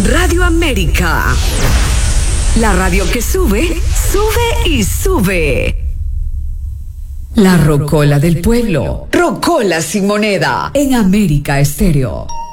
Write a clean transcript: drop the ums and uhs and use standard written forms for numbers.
Radio América. La radio que sube, sube y sube. La rocola del pueblo. Rocola sin moneda. En América Estéreo.